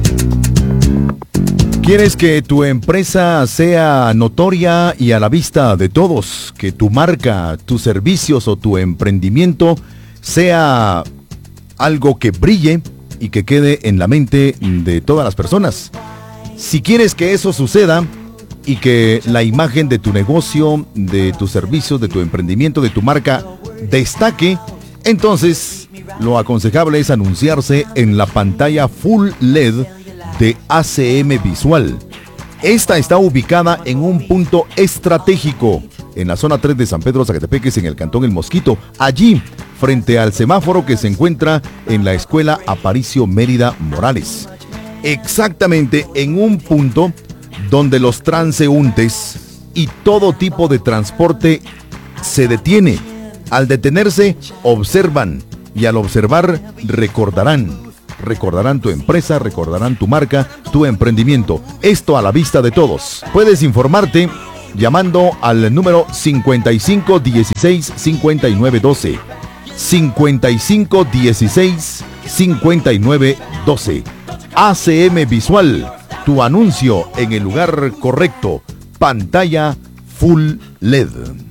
¿Quieres que tu empresa sea notoria y a la vista de todos? Que tu marca, tus servicios o tu emprendimiento sea algo que brille y que quede en la mente de todas las personas. Si quieres que eso suceda y que la imagen de tu negocio, de tus servicios, de tu emprendimiento, de tu marca destaque, entonces lo aconsejable es anunciarse en la pantalla Full LED de ACM Visual. Esta está ubicada en un punto estratégico en la zona 3 de San Pedro Zacatepeques, en el cantón El Mosquito, allí frente al semáforo que se encuentra en la escuela Aparicio Mérida Morales, exactamente en un punto donde los transeúntes y todo tipo de transporte se detiene. Al detenerse, observan, y al observar recordarán tu empresa, recordarán tu marca, tu emprendimiento. Esto a la vista de todos. Puedes informarte llamando al número 55 16 59 12. 55 16 59 12. ACM Visual, tu anuncio en el lugar correcto. Pantalla Full LED.